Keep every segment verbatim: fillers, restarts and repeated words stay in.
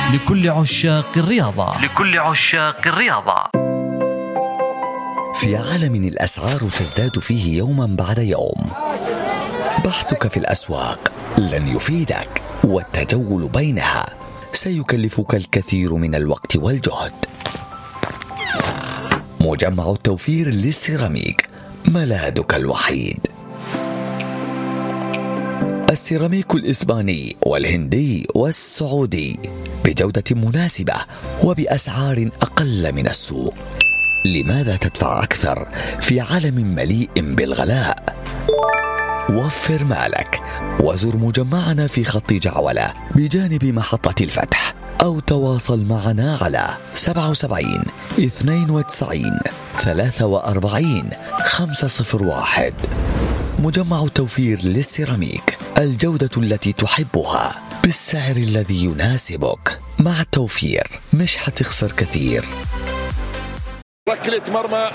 لكل عشاق الرياضة لكل عشاق الرياضة. في عالم الأسعار تزداد فيه يوما بعد يوم، بحثك في الأسواق لن يفيدك، والتجول بينها سيكلفك الكثير من الوقت والجهد. مجمع التوفير للسيراميك ملاذك الوحيد. السيراميك الإسباني والهندي والسعودي بجودة مناسبة وبأسعار أقل من السوق. لماذا تدفع أكثر في عالم مليء بالغلاء؟ وفر مالك وزر مجمعنا في خط جعولة بجانب محطة الفتح، أو تواصل معنا على سبعة وسبعين اثنين وتسعين ثلاثة وأربعين خمسة صفر واحد. مجمع التوفير للسيراميك، الجودة التي تحبها بالسعر الذي يناسبك. مع التوفير مش حتخسر كثير. ركلة مرمى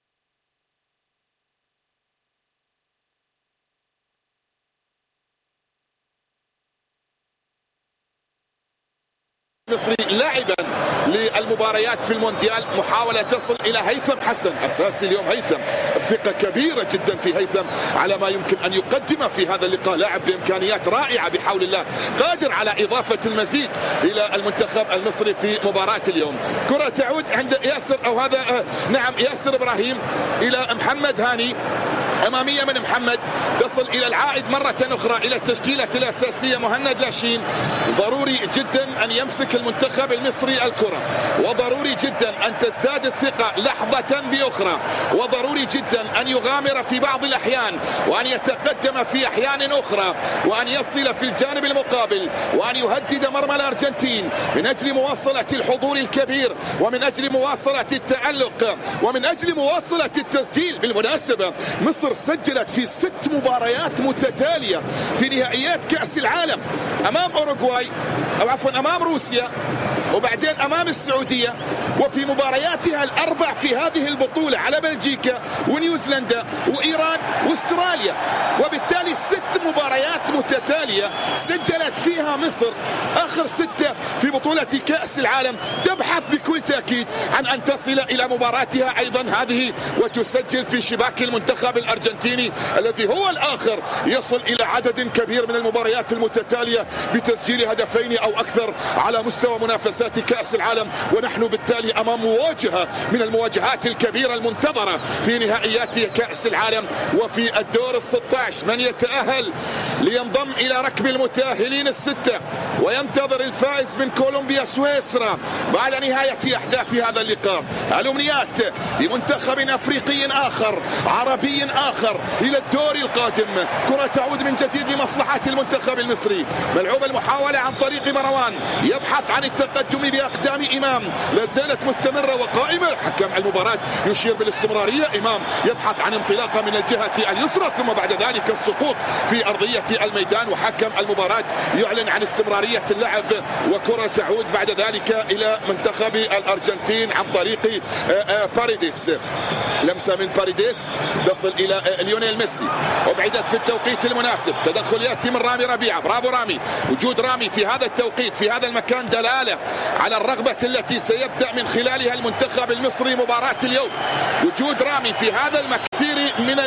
مصري لاعبا للمباريات في المونديال. محاولة تصل إلى هيثم حسن، أساسي اليوم هيثم. ثقة كبيرة جدا في هيثم على ما يمكن أن يقدمه في هذا اللقاء. لاعب بإمكانيات رائعة بحول الله، قادر على إضافة المزيد إلى المنتخب المصري في مباراة اليوم. كرة تعود عند ياسر، أو هذا آه نعم ياسر إبراهيم إلى محمد هاني، أمامية من محمد تصل إلى العائد مرة أخرى إلى التشكيلة الأساسية مهند لاشين. ضروري جدا أن يمسك المنتخب المصري الكرة، وضروري جدا أن تزداد الثقة لحظة بأخرى، وضروري جدا أن يغامر في بعض الأحيان، وأن يتقدم في أحيان أخرى، وأن يصل في الجانب المقابل، وأن يهدد مرمى الأرجنتين من أجل مواصلة الحضور الكبير، ومن أجل مواصلة التألق، ومن أجل مواصلة التسجيل. بالمناسبة مصر سجلت في ست مباريات متتالية في نهائيات كأس العالم، أمام أوروغواي أو عفوا أمام روسيا، وبعدين أمام السعودية، وفي مبارياتها الأربع في هذه البطولة على بلجيكا ونيوزيلندا وإيران واستراليا. وبالتالي ست مباريات متتالية سجلت فيها مصر، آخر ستة في بطولة كأس العالم. تبحث بكل تأكيد عن أن تصل إلى مباراتها أيضا هذه وتسجل في شباك المنتخب الأرجنتيني الذي هو الآخر يصل إلى عدد كبير من المباريات المتتالية بتسجيل هدفين أو أكثر على مستوى منافسات كأس العالم. ونحن بالتالي أمام مواجهة من المواجهات الكبيرة المنتظرة في نهائيات كأس العالم. وفي الدور الستة عشر من يتأهل لينضم إلى ركب المتأهلين الستة، وينتظر الفائز من كولومبيا سويسرا بعد نهاية أحداث هذا اللقاء. الأمنيات لمنتخب أفريقي آخر، عربي آخر، إلى الدور القادم. كرة تعود من جديد لمصلحة المنتخب المصري. ملعوب المحاولة عن طريق مروان، يبحث عن التقدم بأقدام إمام، لا زالت مستمرة وقائمة. حكم المباراة يشير بالاستمرارية. إمام يبحث عن انطلاقة من الجهة اليسرى، ثم بعد ذلك السقوط في أرضية الميدان، وحكم المباراة يعلن عن استمرارية اللعب. وكرة تعود بعد ذلك إلى منتخب الأرجنتين عن طريق باريديس. لمسة من باريديس تصل إلى ليونيل ميسي، وبعدت في التوقيت المناسب. تدخل يأتي من رامي ربيعة. برافو رامي. وجود رامي في هذا التوقيت في هذا المكان دلالة على الرغبة التي سيبدأ من خلالها المنتخب المصري مباراة اليوم. وجود رامي في هذا المكان من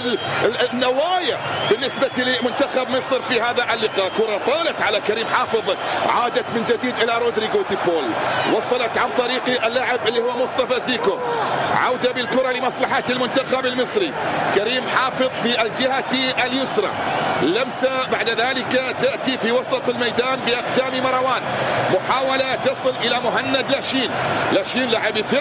النوايا بالنسبة لمنتخب مصر في هذا اللقاء. كرة طالت على كريم حافظ، عادت من جديد إلى رودريغو دي بول، وصلت عن طريق اللاعب اللي هو مصطفى زيكو. عودة بالكرة لمصلحة المنتخب المصري. كريم حافظ في الجهة اليسرى. لمسة بعد ذلك تأتي في وسط الميدان بأقدام مروان. محاولة تصل إلى مهند لاشين. لاشين لاعب